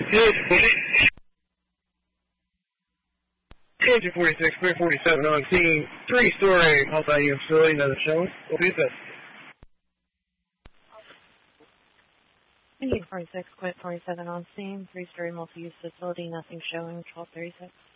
Engine 46, Clear 47 on scene. 3-story multi-unit facility, another showing. What is this? Engine 46, Quint 47 on scene. 3-story multi-use facility, nothing showing. 1236.